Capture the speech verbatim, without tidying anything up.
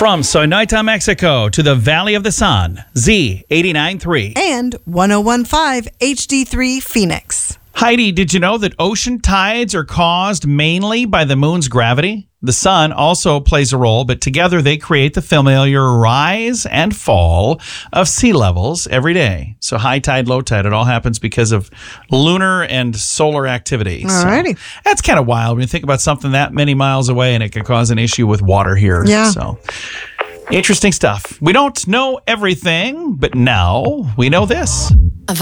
From Sonoita, Mexico to the Valley of the Sun, Z eighty-nine point three. And one oh one point five H D three Phoenix. Heidi, did you know that ocean tides are caused mainly by the moon's gravity? The sun also plays a role, but together they create the familiar rise and fall of sea levels every day. So high tide, low tide, it all happens because of lunar and solar activity. Alrighty. So that's kind of wild when you think about something that many miles away and it can cause an issue with water here. Yeah. So interesting stuff. We don't know everything, but now we know this.